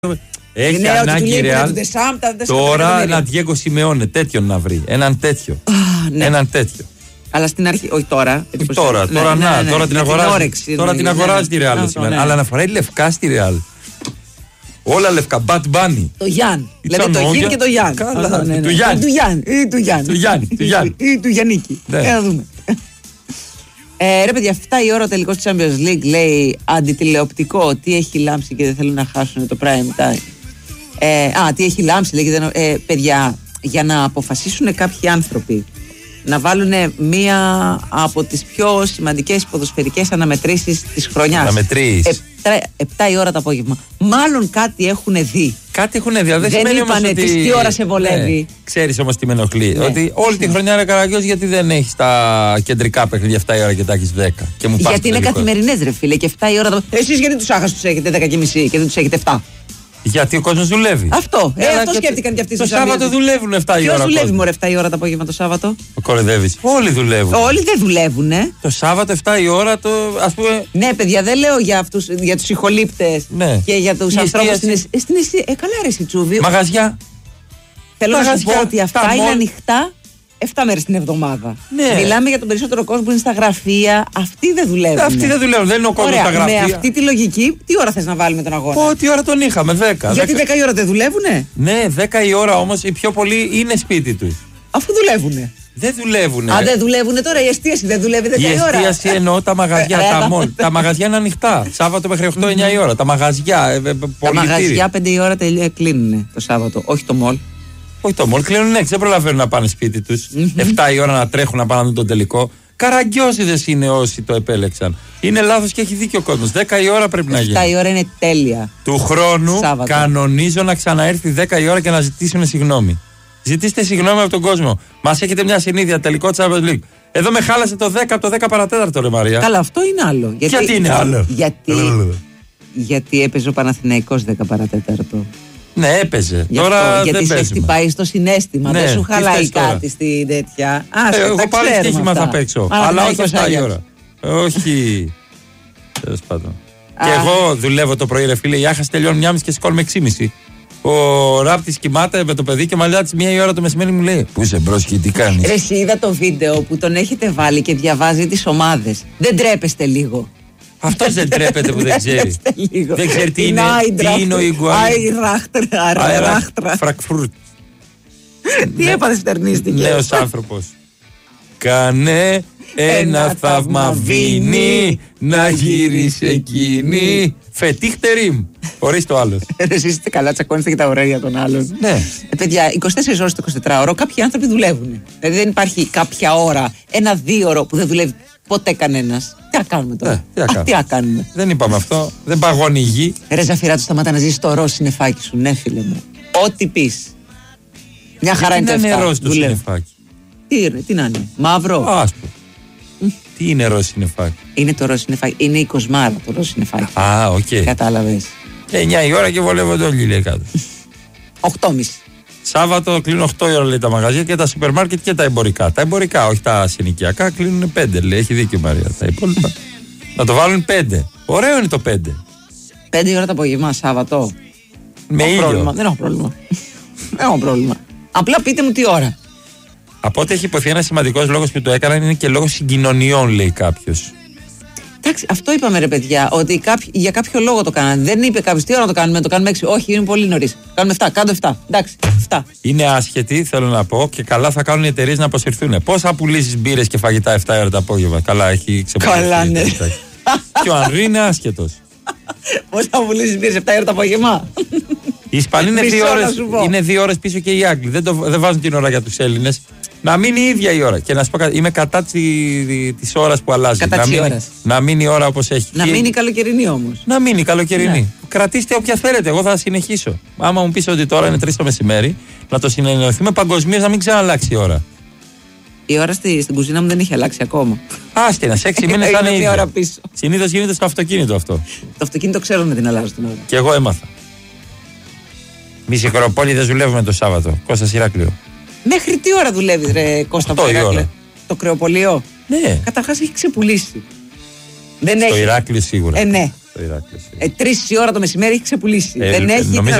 Έχει ανάγκη η Ρεάλ τώρα ένα Διέγκο Σιμεώνε, τέτοιον να βρει. Έναν τέτοιο. Έναν τέτοιο. Αλλά στην αρχή, όχι τώρα. Τώρα την αγοράζει. Τώρα την αγοράζει τη Ρεάλ. Αλλά να φοράει λευκά στη Ρεάλ. Όλα λευκά. Bad Bunny. Το Γιάννη. Λέμε το Γιάννη και το Γιάννη. Του Γιάννη. Του Γιάννη. Ή του Γιαννίκη. Να δούμε. Ρε παιδιά, 7 η ώρα ο τελικός της Champions League, λέει αντιτηλεοπτικό. Τι έχει λάμψει και δεν θέλουν να χάσουν το prime time. Τι έχει λάμψει, λέει. Παιδιά, για να αποφασίσουν κάποιοι άνθρωποι να βάλουν μία από τις πιο σημαντικές ποδοσφαιρικές αναμετρήσεις της χρονιάς. 7 η ώρα το απόγευμα. Μάλλον κάτι έχουν δει. Κάτι έχουν δει. Δεν είπανε τι ώρα σε βολεύει. Ξέρεις όμως τι με ενοχλεί. Ότι όλη τη χρονιά είναι Καραγκιόζης, γιατί δεν έχεις τα κεντρικά παιχνίδια 7 η ώρα και τα έχεις 10. Γιατί είναι καθημερινές, ρε φίλε. Και 7 η ώρα. Εσείς γιατί τους άχασους τους έχετε 10:30 και δεν τους έχετε 7. Γιατί ο κόσμος δουλεύει. Αυτό σκέφτηκαν και αυτοί. Το Σάββατο δουλεύουν 7 η ώρα. Ποιος δουλεύει μωρέ 7 η ώρα το απόγευμα το Σάββατο? Κοροϊδεύεις. Όλοι δουλεύουν. Όλοι δεν δουλεύουνε. Το Σάββατο 7 η ώρα ας πούμε. Ναι, παιδιά, δεν λέω για τους ηχολήπτες και για τους ανθρώπους στην καλά ρε Σιτσούβι. Μαγαζιά. Θέλω να σου πω ότι αυτά είναι ανοιχτά 7 μέρες την εβδομάδα. Ναι. Μιλάμε για τον περισσότερο κόσμο που είναι στα γραφεία. Αυτοί δεν δουλεύουν. Δεν είναι ο κόσμος στα γραφεία. Με αυτή τη λογική, τι ώρα θες να βάλουμε τον αγώνα? Τι ώρα τον είχαμε, 10. Γιατί 10 η ώρα δεν δουλεύουνε? Ναι, 10 η ώρα όμως οι πιο πολλοί είναι σπίτι τους. Αφού δουλεύουνε. Δεν δουλεύουνε. Δεν δουλεύουνε τώρα, η εστίαση δεν δουλεύει 10 η ώρα. Η εστίαση εννοώ τα μαγαζιά, τα μόλ. Τα μαγαζιά είναι ανοιχτά. Σάββατο μέχρι 8-9 η ώρα. Τα μαγαζιά. Τα μαγαζιά 5 η ώρα κλείνουν το Σάββατο, όχι το μόλ. Όχι το μόλ, κλείνουν δεν προλαβαίνουν να πάνε σπίτι τους. 7 η ώρα να τρέχουν να πάνε να δουν τον τελικό. Καραγκιόζηδες είναι όσοι το επέλεξαν. Είναι λάθος και έχει δίκιο ο κόσμος. 10 η ώρα πρέπει να γίνει. 7 η ώρα είναι τέλεια. Του χρόνου Σάββατο. Κανονίζω να ξαναέρθει 10 η ώρα και να ζητήσουν συγγνώμη. Ζητήστε συγγνώμη από τον κόσμο. Μας έχετε μια συνήθεια, τελικό της Champions League. Εδώ με χάλασε το 10 από το 10 παρατέταρτο, ρε Μαρία. Καλά, αυτό είναι άλλο. Γιατί είναι άλλο? Γιατί έπαιζε ο Παναθηναϊκός 10 παρατέταρτο. Ναι, έπαιζε. Τώρα γιατί δεν σε χτυπάει στο συναίσθημα. Δεν σου χαλάει κάτι στην τέτοια. Εγώ πάλι στοίχημα θα παίξω. Αλλά όχι 7 η ώρα. Όχι. Τέλος πάντων. Και εγώ δουλεύω το πρωί, ρε φίλε. Η Άχας τελειώνει 1:30 και σηκώνουμε 6:30. Ο Ράπτης κοιμάται με το παιδί και μαλλιά της 1 η ώρα το μεσημέρι μου λέει: Πού είσαι μπρος και τι κάνεις? Εσύ είδα το βίντεο που τον έχετε βάλει και διαβάζει τις ομάδες. Δεν τρέπεστε λίγο? Αυτός δεν τρέπεται που δεν ξέρει. Δεν ξέρει τι είναι ο Ιγκουάιν. Αϊράχτρα. Φρακφούρτ. Τι έπαθε, στερνίστηκε? Νέος άνθρωπος. Κάνε ένα θαύμα βίνι να γυρίσει εκείνη. Φετίχτερη. Χωρίς το άλλο. Εσείς είστε καλά, τσακώνεστε και τα ωραία των άλλων. Ναι. Παιδιά, 24 ώρες το 24ωρο κάποιοι άνθρωποι δουλεύουν. Δηλαδή δεν υπάρχει κάποια ώρα, 1-2 ώρο που δεν δουλεύει ποτέ κανένας. Τι να κάνουμε τώρα? Τι να κάνουμε? Δεν είπαμε αυτό. Δεν παγώνει η γη. Ρε Ζαφυράτου, σταμάτα να ζήσεις το ροζ συννεφάκι σου. Ναι, φίλε μου. Ό,τι πεις. Μια χαρά είναι το 7. Είναι ροζ το συννεφάκι. Τι να είναι? Μαύρο. Άσπρο. Τι είναι ροζ συννεφάκι? Είναι το ροζ συννεφάκι. Είναι η κοσμάρα το ροζ συννεφάκι. Οκ. Κατάλαβες. 9 η ώρα και βολεύονται όλοι, λέει κάτω. 8:30. Σάββατο κλείνουν 8 η ώρα, λέει, τα μαγαζιά και τα σούπερ μάρκετ και τα εμπορικά. Τα εμπορικά, όχι τα συνοικιακά, κλείνουν 5, λέει. Έχει δίκιο η Μαρία. Τα υπόλοιπα. Να το βάλουν 5. Ωραίο είναι το 5. 5 η ώρα το απόγευμα, Σάββατο. Με ήλιο. Δεν έχω πρόβλημα. Δεν έχω πρόβλημα. Απλά πείτε μου τι ώρα. Από ό,τι έχει υποθεί, ένα σημαντικός λόγος που το έκαναν είναι και λόγος συγκοινωνιών, λέει κάποιος. Εντάξει, αυτό είπαμε, ρε παιδιά, ότι για κάποιο λόγο το κάνανε. Δεν είπε κάποιο τι ώρα το κάνουμε 6. Όχι, είναι πολύ νωρίς. Κάνουμε 7, κάντε 7. Εντάξει, 7. Είναι άσχετοι, θέλω να πω, και καλά θα κάνουν οι εταιρείες να αποσυρθούν. Πώς θα πουλήσεις μπύρες και φαγητά 7 ώρα το απόγευμα? Καλά, έχει ξεπεράσει. Καλά, ναι. Και ο Ανρί είναι άσχετος. Πώς θα πουλήσεις μπύρες 7 ώρα το απόγευμα? Οι Ισπανοί είναι 2 ώρες πίσω και οι Άγγλοι. Δεν βάζουν την ώρα για τους Έλληνες. Να μείνει η ίδια η ώρα. Και να σου πω κάτι, είμαι κατά της ώρας που αλλάζει. Να μείνει η ώρα όπως έχει. Να μείνει καλοκαιρινή όμως. Να μείνει καλοκαιρινή. Ναι. Κρατήστε όποια θέλετε. Εγώ θα συνεχίσω. Άμα μου πεις ότι τώρα είναι 3 το μεσημέρι, να το συνεννοηθούμε παγκοσμίως, να μην ξαναλλάξει η ώρα. Η ώρα στην κουζίνα μου δεν έχει αλλάξει ακόμα. Άστινα, σε 6 μήνες θα είναι ίδια. πίσω. Συνήθως γίνεται στο αυτοκίνητο αυτό. Το αυτοκίνητο ξέρω να την αλλάζω την ώρα. Και εγώ έμαθα. Εμείς οι Κοροπόλοι δουλεύουμε το Σάββατο. Κώστας Ηράκλειο. Μέχρι τι ώρα δουλεύεις, ρε Κώστα? Το κρεοπολείο. Ναι. Καταρχάς έχει ξεπουλήσει. Δεν στο έχει. Ηράκλειο σίγουρα. Ναι. Το Ηράκλειο. 3 η ώρα το μεσημέρι έχει ξεπουλήσει. Δεν έχει.